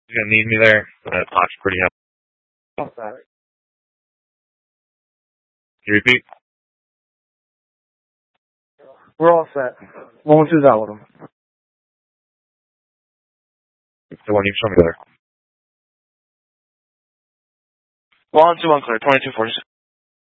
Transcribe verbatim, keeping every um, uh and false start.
You're gonna need me there. That talk's pretty heavy. All set. Can you repeat? We're all set. One two out with them. The one you showed me there. One two one clear. Twenty two forty six.